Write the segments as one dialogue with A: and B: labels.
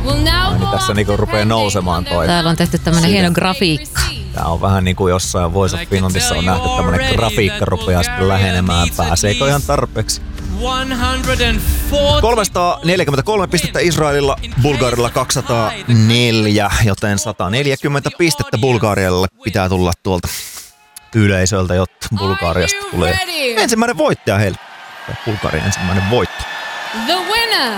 A: Niin tässä niinku rupeaa nousemaan toi.
B: Täällä on tehty tämmönen hieno grafiikka.
A: Tää on vähän niinku jossain Voice of Finlandissa on nähty tämmönen grafiikka rupeaa sitten lähenemään. Pääseekö ihan tarpeeksi? 343 pistettä Israelilla, Bulgarialla 204, joten 140 pistettä Bulgarialle pitää tulla tuolta yleisöltä, jotta Bulgariasta tulee ensimmäinen voittaja heille. Bulgarian ensimmäinen voitto.
C: The winner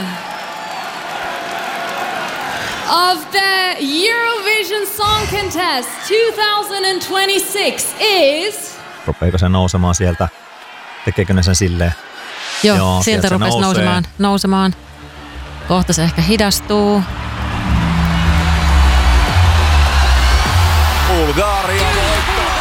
C: of the Eurovision Song Contest 2026 is...
A: Rupeeko se nousemaan sieltä? Tekeekö ne sen silleen?
B: Joo, sieltä rupesi nousemaan. Kohta se ehkä hidastuu.
A: Bulgaria voittaa!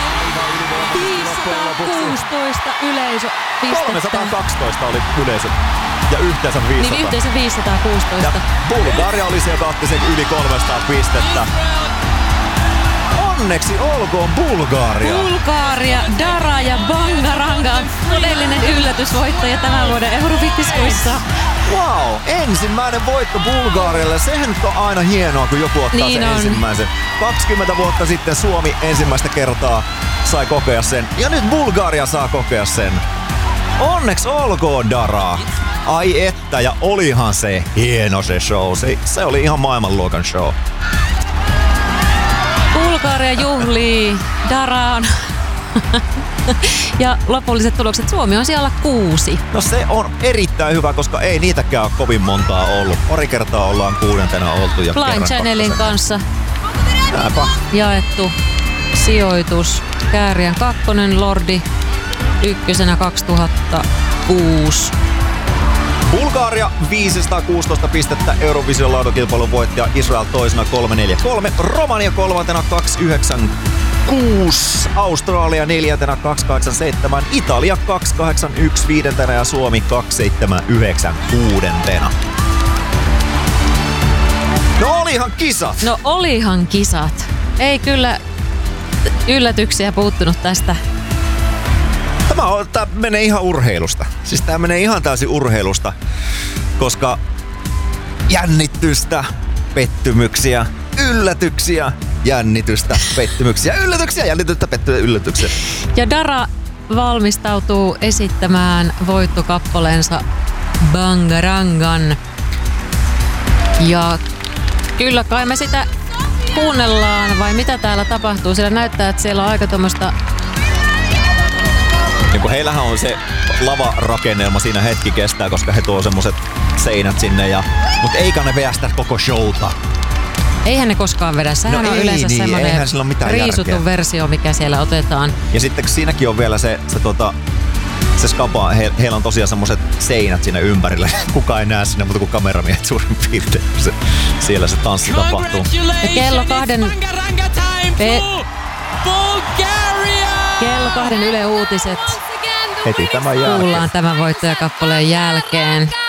B: 516 yleisöpistettä.
A: 312 oli yleisö ja yhteensä 500.
B: Niin yhteensä 516.
A: Ja Bulgaria oli se, joka otti sen yli 300 pistettä. Onneksi olkoon Bulgaria!
B: Bulgaria, Dara ja Bangaranga on todellinen yllätysvoittaja tämän vuoden Euroviisuissa.
A: Wow, ensimmäinen voitto Bulgarialle. Sehän nyt on aina hienoa, kun joku ottaa
B: niin
A: sen
B: on.
A: ensimmäisen. 20 vuotta sitten Suomi ensimmäistä kertaa sai kokea sen. Ja nyt Bulgaria saa kokea sen. Onneksi olkoon Dara. Ai että, ja olihan se hieno se show. Se oli ihan maailmanluokan show.
B: Bulgaria juhlii, Dara on... Ja lopulliset tulokset, Suomi on siellä 6.
A: No se on erittäin hyvä, koska ei niitäkään ole kovin montaa ollut. Pari kertaa ollaan 6. oltu ja
B: Blind Channelin kanssa
A: Näinpä.
B: jaettu sijoitus. Kääriän 2, Lordi 1 2006.
A: Bulgaria 516 pistettä, Eurovision laulukilpailun voittaja, Israel toisena 343, Romania 3. 296, Australia 4. 287, Italia 281 5. ja Suomi 279 6. No olihan kisat.
B: Ei kyllä yllätyksiä puuttunut tästä.
A: Tää menee ihan urheilusta. Siis tää menee ihan täysin urheilusta, koska jännitystä, pettymyksiä, yllätyksiä, jännitystä, pettymyksiä, yllätyksiä, jännitystä, yllätyksiä.
B: Ja Dara valmistautuu esittämään voittokappaleensa Bangarangan. Ja kyllä kai me sitä kuunnellaan, vai mitä täällä tapahtuu? Siellä näyttää, että siellä on aika tommoista...
A: Niin kun heillähän on se lavarakennelma, siinä hetki kestää, koska he tuo semmoset seinät sinne, mutta eikä ne veä sitä koko showta.
B: Eihän ne koskaan vedä. Sehän on yleensä semmoinen riisuttu versio, mikä siellä otetaan.
A: Ja sitten siinäkin on vielä se skapa, heillä on tosiaan semmoset seinät siinä ympärillä. Kukaan ei näe sinne, mutta kun kameramiehet suurin piirtein, siellä se tanssi tapahtuu.
B: Ja kello 2 Yle Uutiset.
A: Heti tämän jälkeen.
B: Kuullaan tämän voittajakappaleen jälkeen.